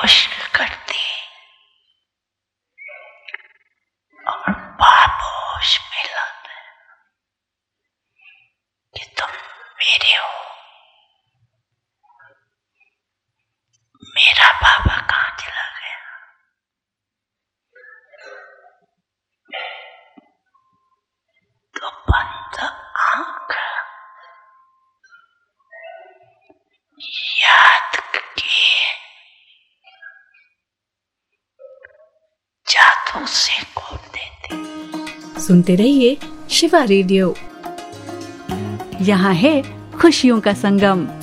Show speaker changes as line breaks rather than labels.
खुश्क करती और पापोश मिलाते कि तुम मेरे हो। मेरा बाबा कहाँ चला गया? तो बंद आंख याद के जादू से खोल देती।
सुनते रहिए शिवा रेडियो। यहाँ है खुशियों का संगम।